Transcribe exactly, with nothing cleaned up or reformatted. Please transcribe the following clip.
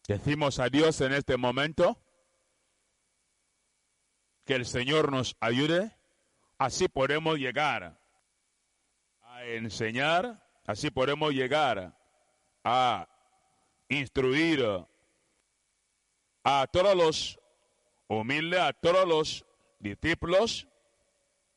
Decimos a Dios en este momento que el Señor nos ayude. Así podemos llegar a enseñar, así podemos llegar a instruir a todos los humildes, a todos los discípulos